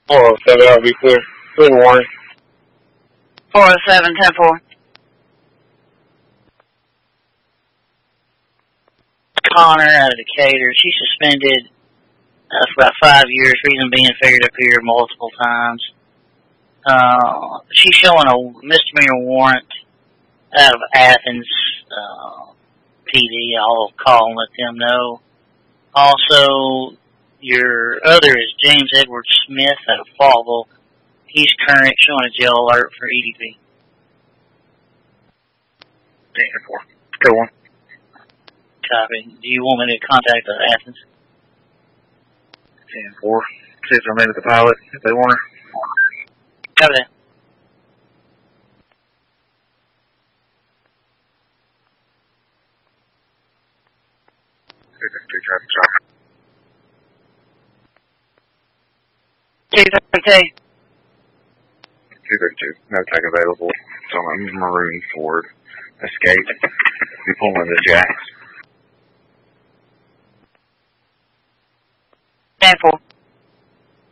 407, that'll be clear. Good morning. 407, 10-4. Connor out of Decatur. She's suspended for about 5 years. Reason being figured up here multiple times. She's showing a misdemeanor warrant out of Athens PD. I'll call and let them know. Also, your other is James Edward Smith out of Fallville. He's current, showing a jail alert for EDP. 10-4. Go on. Copy. Do you want me to contact Athens? 10-4. See if they're made at the pilot, if they want her. Copy that. Traffic stop. 232. 232. No tag available. It's on a maroon Ford Escape. Be pulling the jacks. 10-4.